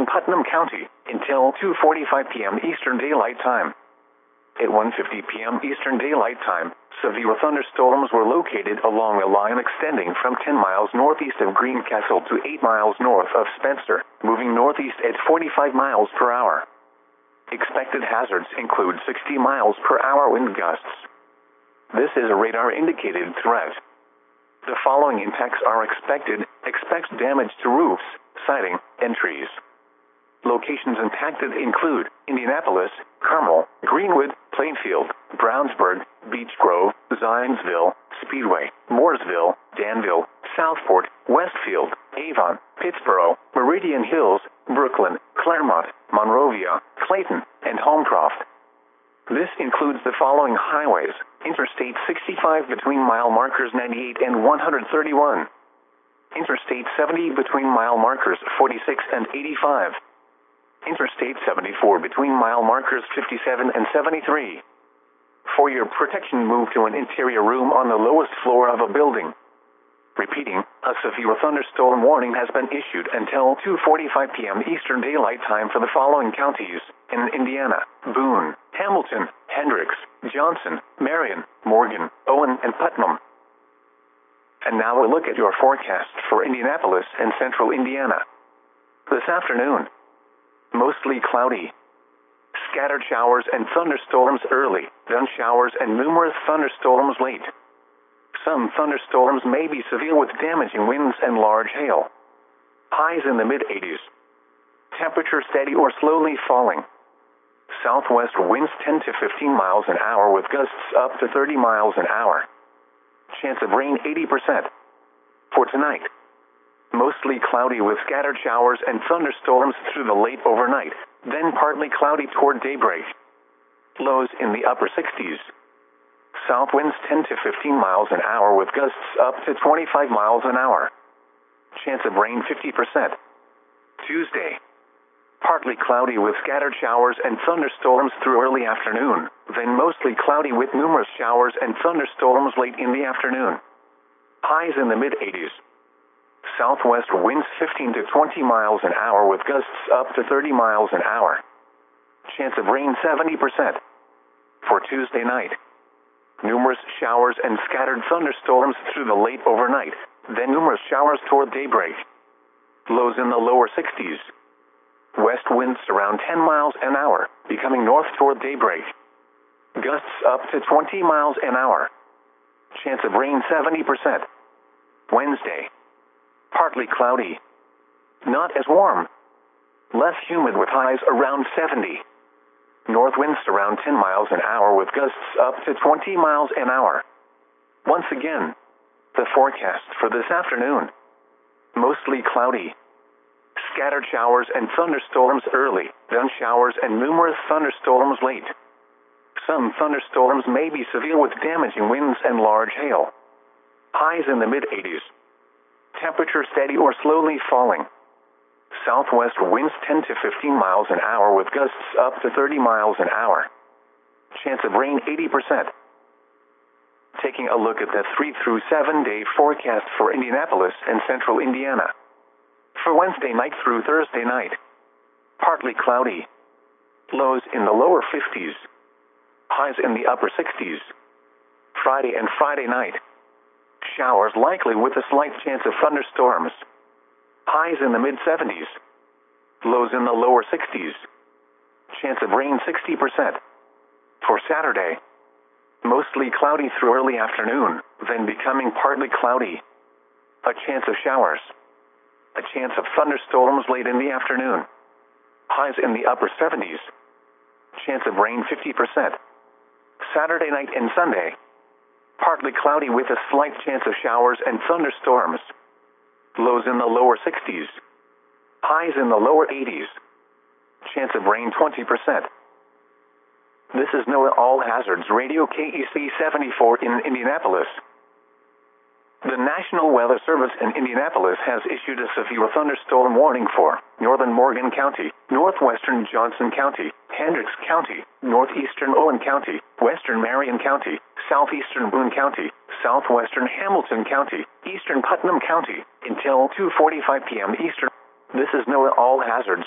Putnam County until 2:45 p.m. Eastern Daylight Time. At 1:50 p.m. Eastern Daylight Time, severe thunderstorms were located along a line extending from 10 miles northeast of Greencastle to 8 miles north of Spencer, moving northeast at 45 miles per hour. Expected hazards include 60 miles per hour wind gusts. This is a radar-indicated threat. The following impacts are expected. Expect damage to roofs, siding, and trees. Locations impacted include Indianapolis, Carmel, Greenwood, Plainfield, Brownsburg, Beech Grove, Zionsville, Speedway, Mooresville, Danville, Southport, Westfield, Avon, Pittsboro, Meridian Hills, Brooklyn, Claremont, Monrovia, Clayton, and Holmcroft. This includes the following highways: Interstate 65 between mile markers 98 and 131. Interstate 70 between mile markers 46 and 85. Interstate 74 between mile markers 57 and 73. For your protection, move to an interior room on the lowest floor of a building. Repeating, a severe thunderstorm warning has been issued until 2:45 p.m. Eastern Daylight Time for the following counties in Indiana: Boone, Hamilton, Hendricks, Johnson, Marion, Morgan, Owen, and Putnam. And now a look at your forecast for Indianapolis and central Indiana. This afternoon, mostly cloudy. Scattered showers and thunderstorms early, then showers and numerous thunderstorms late. Some thunderstorms may be severe with damaging winds and large hail. Highs in the mid-80s. Temperature steady or slowly falling. Southwest winds 10 to 15 miles an hour with gusts up to 30 miles an hour. Chance of rain 80%. For tonight, mostly cloudy with scattered showers and thunderstorms through the late overnight, then partly cloudy toward daybreak. Lows in the upper 60s. South winds 10 to 15 miles an hour with gusts up to 25 miles an hour. Chance of rain 50%. Tuesday, partly cloudy with scattered showers and thunderstorms through early afternoon, then mostly cloudy with numerous showers and thunderstorms late in the afternoon. Highs in the mid-80s. Southwest winds 15 to 20 miles an hour with gusts up to 30 miles an hour. Chance of rain 70%. For Tuesday night, numerous showers and scattered thunderstorms through the late overnight, then numerous showers toward daybreak. Lows in the lower 60s. West winds around 10 miles an hour, becoming north toward daybreak. Gusts up to 20 miles an hour. Chance of rain 70%. Wednesday, partly cloudy. Not as warm. Less humid with highs around 70. North winds around 10 miles an hour with gusts up to 20 miles an hour. Once again, the forecast for this afternoon. Mostly cloudy. Scattered showers and thunderstorms early, then showers and numerous thunderstorms late. Some thunderstorms may be severe with damaging winds and large hail. Highs in the mid-80s. Temperature steady or slowly falling. Southwest winds 10 to 15 miles an hour with gusts up to 30 miles an hour. Chance of rain 80%. Taking a look at the 3 through 7 day forecast for Indianapolis and central Indiana. For Wednesday night through Thursday night, partly cloudy. Lows in the lower 50s. Highs in the upper 60s. Friday and Friday night, showers likely with a slight chance of thunderstorms. Highs in the mid-70s. Lows in the lower 60s. Chance of rain 60%. For Saturday, mostly cloudy through early afternoon, then becoming partly cloudy. A chance of showers. A chance of thunderstorms late in the afternoon. Highs in the upper 70s. Chance of rain 50%. Saturday night and Sunday, partly cloudy with a slight chance of showers and thunderstorms. Lows in the lower 60s. Highs in the lower 80s. Chance of rain 20%. This is NOAA All Hazards Radio KEC 74 in Indianapolis. The National Weather Service in Indianapolis has issued a severe thunderstorm warning for northern Morgan County, northwestern Johnson County, Hendricks County, northeastern Owen County, western Marion County, southeastern Boone County, southwestern Hamilton County, eastern Putnam County, until 2:45 p.m. Eastern. This is NOAA All Hazards